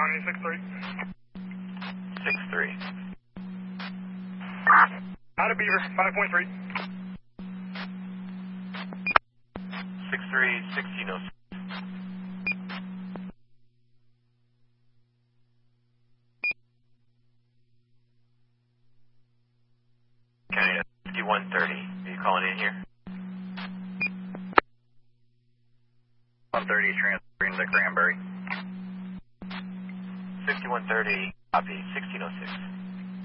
County, 6-3. 6-3. Out of Beaver, 5.3. 6-3, 1606. County 5130. Are you calling in here? 130 is transferring to Cranberry. 5130, copy, 1606.